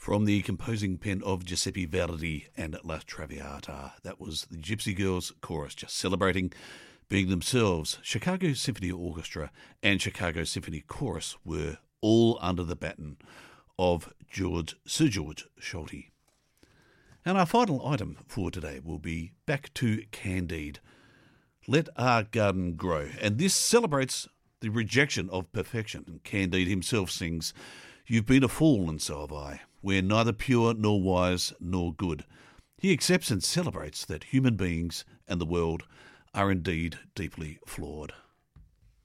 From the composing pen of Giuseppe Verdi and La Traviata, that was the Gypsy Girls Chorus, just celebrating being themselves. Chicago Symphony Orchestra and Chicago Symphony Chorus were all under the baton of Sir George Solti. And our final item for today will be Back to Candide. Let Our Garden Grow. And this celebrates the rejection of perfection. And Candide himself sings, "You've been a fool and so have I. We're neither pure nor wise nor good." He accepts and celebrates that human beings and the world are indeed deeply flawed.